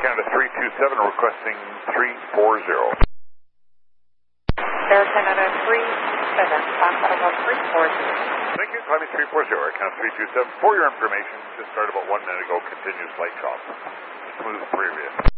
Canada 327 requesting 340. Air Canada 37, Canada 340. Thank you, climbing 340, Air Canada 327. For your information, just started about 1 minute ago, continuous light chop. Smooth previous.